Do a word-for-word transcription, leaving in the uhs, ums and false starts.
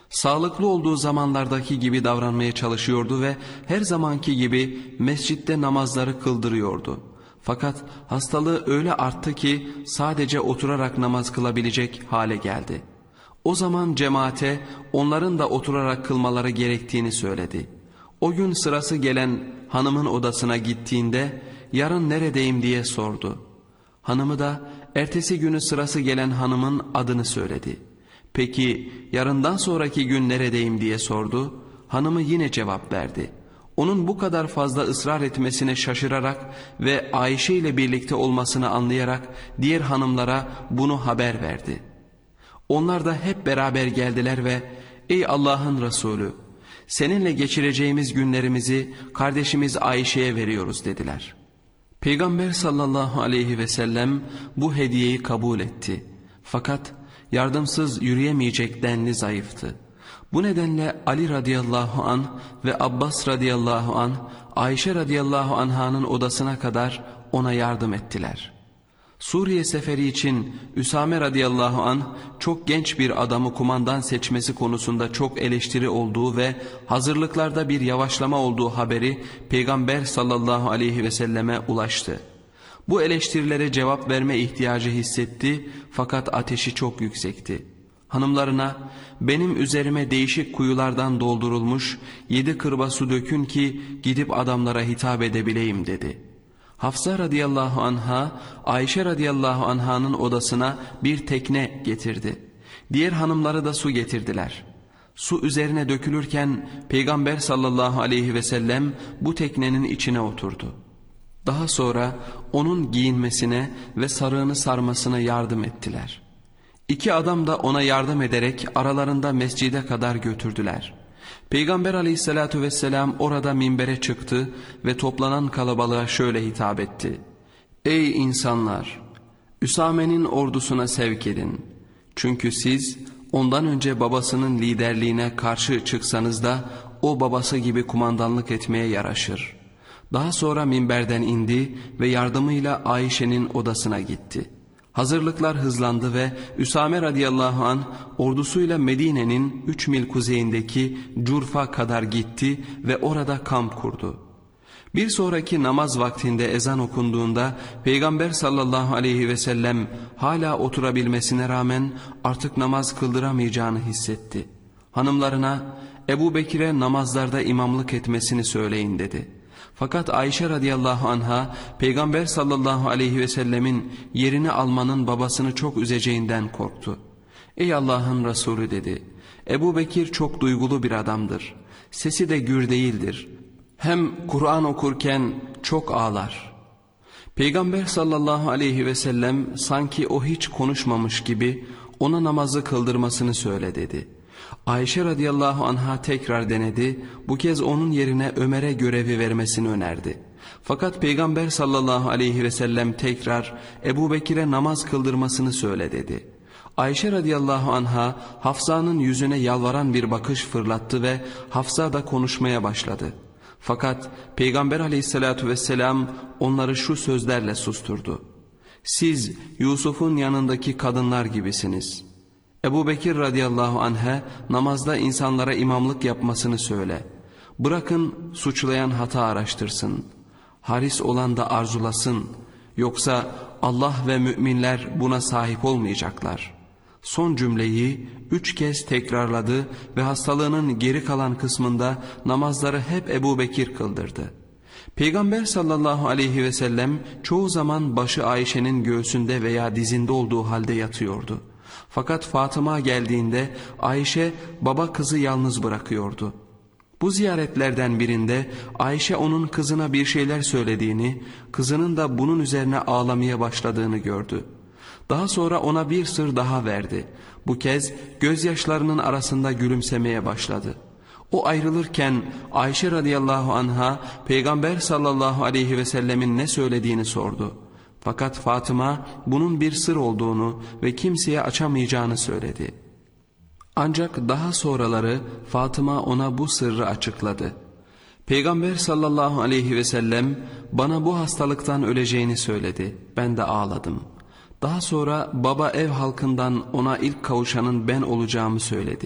Sağlıklı olduğu zamanlardaki gibi davranmaya çalışıyordu ve her zamanki gibi mescitte namazları kıldırıyordu. Fakat hastalığı öyle arttı ki sadece oturarak namaz kılabilecek hale geldi. O zaman cemaate onların da oturarak kılmaları gerektiğini söyledi. O gün sırası gelen hanımın odasına gittiğinde yarın neredeyim diye sordu. Hanımı da ertesi günü sırası gelen hanımın adını söyledi. Peki yarından sonraki gün neredeyim diye sordu. Hanımı yine cevap verdi. Onun bu kadar fazla ısrar etmesine şaşırarak ve Ayşe ile birlikte olmasını anlayarak diğer hanımlara bunu haber verdi. Onlar da hep beraber geldiler ve "Ey Allah'ın Resulü, seninle geçireceğimiz günlerimizi kardeşimiz Ayşe'ye veriyoruz" dediler. Peygamber sallallahu aleyhi ve sellem bu hediyeyi kabul etti. Fakat yardımsız yürüyemeyecek denli zayıftı. Bu nedenle Ali radıyallahu anh ve Abbas radıyallahu anh Ayşe radıyallahu anh'ın odasına kadar ona yardım ettiler. Suriye seferi için Üsame radıyallahu anh çok genç bir adamı kumandan seçmesi konusunda çok eleştiri olduğu ve hazırlıklarda bir yavaşlama olduğu haberi Peygamber sallallahu aleyhi ve selleme ulaştı. Bu eleştirilere cevap verme ihtiyacı hissetti fakat ateşi çok yüksekti. Hanımlarına "Benim üzerime değişik kuyulardan doldurulmuş yedi kırba su dökün ki gidip adamlara hitap edebileyim" dedi. Hafsa radıyallahu anha Ayşe radıyallahu anh'ın odasına bir tekne getirdi. Diğer hanımları da su getirdiler. Su üzerine dökülürken Peygamber sallallahu aleyhi ve sellem bu teknenin içine oturdu. Daha sonra onun giyinmesine ve sarığını sarmasına yardım ettiler. İki adam da ona yardım ederek aralarında mescide kadar götürdüler. Peygamber aleyhissalatu vesselam orada minbere çıktı ve toplanan kalabalığa şöyle hitap etti. "Ey insanlar! Üsame'nin ordusuna sevk edin. Çünkü siz ondan önce babasının liderliğine karşı çıksanız da o babası gibi kumandanlık etmeye yaraşır." Daha sonra minberden indi ve yardımıyla Ayşe'nin odasına gitti. Hazırlıklar hızlandı ve Üsame radıyallahu anh ordusuyla Medine'nin üç mil kuzeyindeki Curfa kadar gitti ve orada kamp kurdu. Bir sonraki namaz vaktinde ezan okunduğunda Peygamber sallallahu aleyhi ve sellem hala oturabilmesine rağmen artık namaz kıldıramayacağını hissetti. Hanımlarına Ebu Bekir'e namazlarda imamlık etmesini söyleyin dedi. Fakat Ayşe radıyallahu anha Peygamber sallallahu aleyhi ve sellemin yerini almanın babasını çok üzeceğinden korktu. "Ey Allah'ın Resulü" dedi. "Ebu Bekir çok duygulu bir adamdır. Sesi de gür değildir. Hem Kur'an okurken çok ağlar." Peygamber sallallahu aleyhi ve sellem sanki o hiç konuşmamış gibi ona namazı kıldırmasını söyle dedi. Ayşe radıyallahu anha tekrar denedi. Bu kez onun yerine Ömer'e görevi vermesini önerdi. Fakat Peygamber sallallahu aleyhi ve sellem tekrar Ebu Bekir'e namaz kıldırmasını söyle dedi. Ayşe radıyallahu anha Hafsa'nın yüzüne yalvaran bir bakış fırlattı ve Hafsa da konuşmaya başladı. Fakat Peygamber aleyhissalatu vesselam onları şu sözlerle susturdu. "Siz Yusuf'un yanındaki kadınlar gibisiniz." Ebu Bekir radıyallahu anh'e namazda insanlara imamlık yapmasını söyle. Bırakın suçlayan hata araştırsın. Haris olan da arzulasın. Yoksa Allah ve müminler buna sahip olmayacaklar. Son cümleyi üç kez tekrarladı ve hastalığının geri kalan kısmında namazları hep Ebu Bekir kıldırdı. Peygamber sallallahu aleyhi ve sellem çoğu zaman başı Ayşe'nin göğsünde veya dizinde olduğu halde yatıyordu. Fakat Fatıma geldiğinde Ayşe baba kızı yalnız bırakıyordu. Bu ziyaretlerden birinde Ayşe onun kızına bir şeyler söylediğini, kızının da bunun üzerine ağlamaya başladığını gördü. Daha sonra ona bir sır daha verdi. Bu kez gözyaşlarının arasında gülümsemeye başladı. O ayrılırken Ayşe radıyallahu anha Peygamber sallallahu aleyhi ve sellemin ne söylediğini sordu. Fakat Fatıma bunun bir sır olduğunu ve kimseye açamayacağını söyledi. Ancak daha sonraları Fatıma ona bu sırrı açıkladı. Peygamber sallallahu aleyhi ve sellem bana bu hastalıktan öleceğini söyledi. Ben de ağladım. Daha sonra baba ev halkından ona ilk kavuşanın ben olacağımı söyledi.